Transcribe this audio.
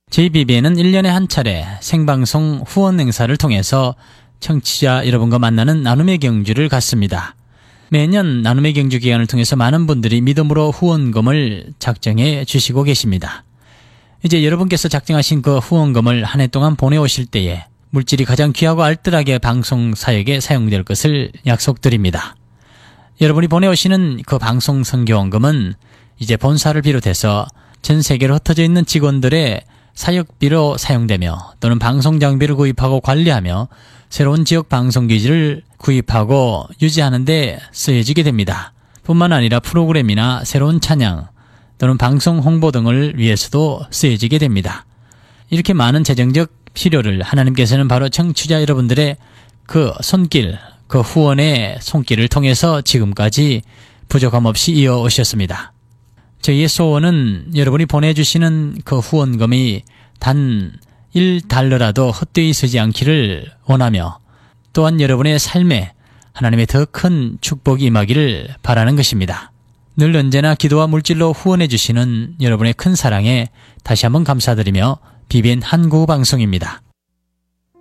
JBBN은 1년에 한 차례 생방송 후원 행사를 통해서 청취자 여러분과 만나는 나눔의 경주를 갖습니다. 매년 나눔의 경주 기간을 통해서 많은 분들이 믿음으로 후원금을 작정해 주시고 계십니다. 이제 여러분께서 작정하신 그 후원금을 한 해 동안 보내오실 때에 물질이 가장 귀하고 알뜰하게 방송 사역에 사용될 것을 약속드립니다. 여러분이 보내오시는 그 방송 선교원금은 이제 본사를 비롯해서 전 세계로 흩어져 있는 직원들의 사역비로 사용되며 또는 방송 장비를 구입하고 관리하며 새로운 지역 방송기지를 구입하고 유지하는 데 쓰여지게 됩니다. 뿐만 아니라 프로그램이나 새로운 찬양 또는 방송 홍보 등을 위해서도 쓰여지게 됩니다. 이렇게 많은 재정적 필요를 하나님께서는 바로 청취자 여러분들의 그 손길, 그 후원의 손길을 통해서 지금까지 부족함 없이 이어오셨습니다. 저희의 소원은 여러분이 보내주시는 그 후원금이 단 1달러라도 헛되이 쓰지 않기를 원하며 또한 여러분의 삶에 하나님의 더 큰 축복이 임하기를 바라는 것입니다. 늘 언제나 기도와 물질로 후원해 주시는 여러분의 큰 사랑에 다시 한번 감사드리며 BBN 한국어방송입니다.